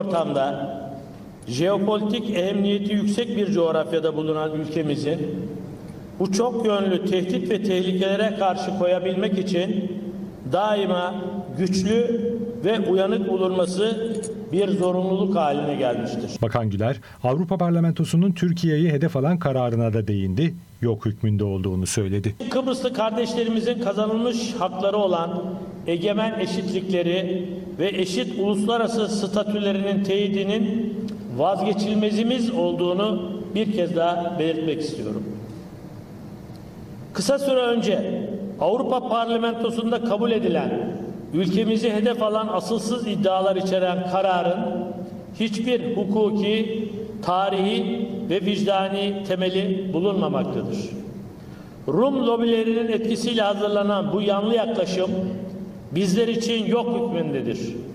ortamda jeopolitik ehemmiyeti yüksek bir coğrafyada bulunan ülkemizin bu çok yönlü tehdit ve tehlikelere karşı koyabilmek için daima güçlü ve uyanık bulunması bir zorunluluk haline gelmiştir. Bakan Güler, Avrupa Parlamentosu'nun Türkiye'yi hedef alan kararına da değindi, yok hükmünde olduğunu söyledi. Kıbrıslı kardeşlerimizin kazanılmış hakları olan egemen eşitlikleri ve eşit uluslararası statülerinin teyidinin vazgeçilmezimiz olduğunu bir kez daha belirtmek istiyorum. Kısa süre önce Avrupa Parlamentosu'nda kabul edilen, ülkemizi hedef alan asılsız iddialar içeren kararın hiçbir hukuki, tarihi ve vicdani temeli bulunmamaktadır. Rum lobilerinin etkisiyle hazırlanan bu yanlı yaklaşım bizler için yok hükmündedir.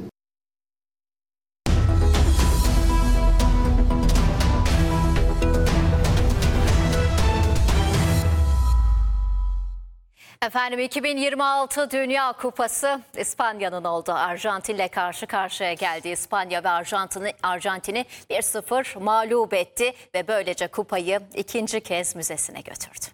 Efendim 2026 Dünya Kupası İspanya'nın oldu. Arjantin'le karşı karşıya geldi. İspanya ve Arjantin'i 1-0 mağlup etti ve böylece kupayı ikinci kez müzesine götürdü.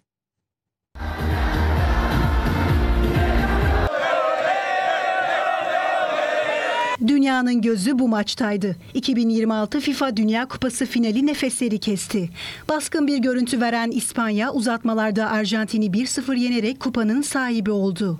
Dünyanın gözü bu maçtaydı. 2026 FIFA Dünya Kupası finali nefesleri kesti. Baskın bir görüntü veren İspanya uzatmalarda Arjantin'i 1-0 yenerek kupanın sahibi oldu.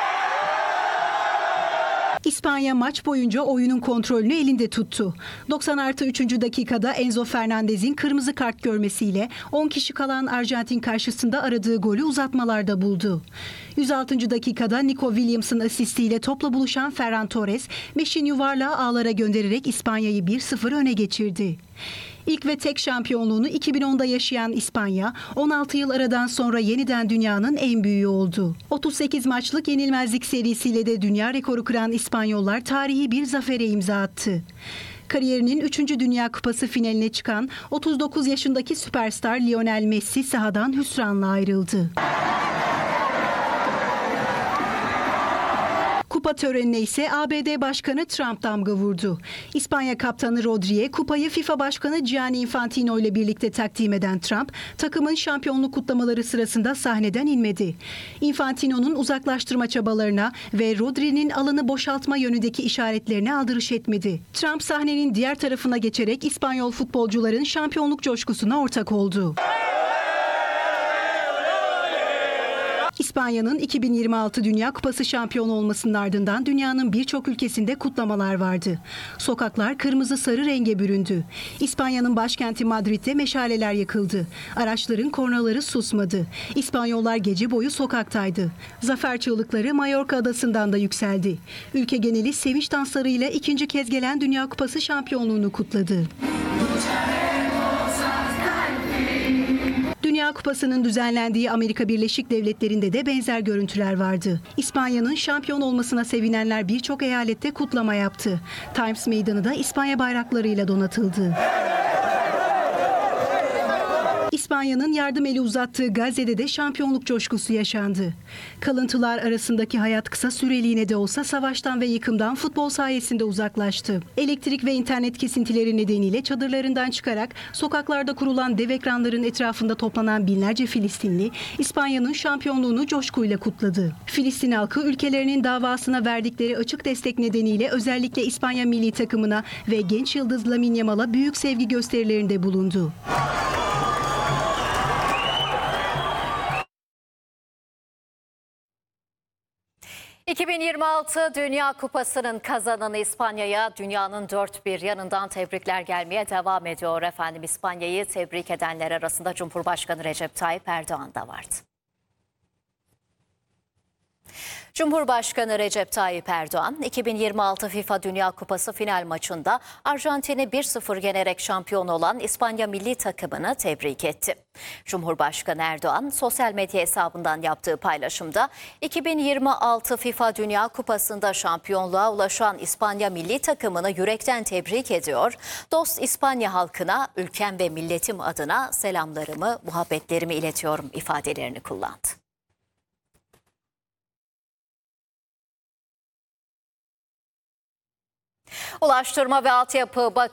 İspanya maç boyunca oyunun kontrolünü elinde tuttu. 90+3. dakikada Enzo Fernandez'in kırmızı kart görmesiyle 10 kişi kalan Arjantin karşısında aradığı golü uzatmalarda buldu. 106. dakikada Nico Williams'ın asistiyle topla buluşan Ferran Torres, Meşin yuvarlağı ağlara göndererek İspanya'yı 1-0 öne geçirdi. İlk ve tek şampiyonluğunu 2010'da yaşayan İspanya, 16 yıl aradan sonra yeniden dünyanın en büyüğü oldu. 38 maçlık yenilmezlik serisiyle de dünya rekoru kıran İspanyollar tarihi bir zafere imza attı. Kariyerinin 3. Dünya Kupası finaline çıkan 39 yaşındaki süperstar Lionel Messi sahadan hüsranla ayrıldı. Kupa törenine ise ABD Başkanı Trump damga vurdu. İspanya kaptanı Rodri'ye kupayı FIFA Başkanı Gianni Infantino ile birlikte takdim eden Trump, takımın şampiyonluk kutlamaları sırasında sahneden inmedi. Infantino'nun uzaklaştırma çabalarına ve Rodri'nin alanı boşaltma yönündeki işaretlerine aldırış etmedi. Trump sahnenin diğer tarafına geçerek İspanyol futbolcuların şampiyonluk coşkusuna ortak oldu. İspanya'nın 2026 Dünya Kupası şampiyonu olmasının ardından dünyanın birçok ülkesinde kutlamalar vardı. Sokaklar kırmızı sarı renge büründü. İspanya'nın başkenti Madrid'de meşaleler yakıldı. Araçların kornaları susmadı. İspanyollar gece boyu sokaktaydı. Zafer çığlıkları Mallorca adasından da yükseldi. Ülke geneli sevinç danslarıyla ikinci kez gelen Dünya Kupası şampiyonluğunu kutladı. Dünya Kupası'nın düzenlendiği Amerika Birleşik Devletleri'nde de benzer görüntüler vardı. İspanya'nın şampiyon olmasına sevinenler birçok eyalette kutlama yaptı. Times Meydanı da İspanya bayraklarıyla donatıldı. İspanya'nın yardım eli uzattığı Gazze'de de şampiyonluk coşkusu yaşandı. Kalıntılar arasındaki hayat kısa süreliğine de olsa savaştan ve yıkımdan futbol sayesinde uzaklaştı. Elektrik ve internet kesintileri nedeniyle çadırlarından çıkarak sokaklarda kurulan dev ekranların etrafında toplanan binlerce Filistinli, İspanya'nın şampiyonluğunu coşkuyla kutladı. Filistin halkı ülkelerinin davasına verdikleri açık destek nedeniyle özellikle İspanya milli takımına ve genç yıldız Lamine Yamal'a büyük sevgi gösterilerinde bulundu. ...2026 Dünya Kupası'nın kazananı İspanya'ya dünyanın dört bir yanından tebrikler gelmeye devam ediyor efendim. İspanya'yı tebrik edenler arasında Cumhurbaşkanı Recep Tayyip Erdoğan da vardı. Cumhurbaşkanı Recep Tayyip Erdoğan, 2026 FIFA Dünya Kupası final maçında Arjantin'i 1-0 yenerek şampiyon olan İspanya milli takımını tebrik etti. Cumhurbaşkanı Erdoğan, sosyal medya hesabından yaptığı paylaşımda, 2026 FIFA Dünya Kupası'nda şampiyonluğa ulaşan İspanya milli takımını yürekten tebrik ediyor, dost İspanya halkına, ülkem ve milletim adına selamlarımı, muhabbetlerimi iletiyorum ifadelerini kullandı. Ulaştırma ve Altyapı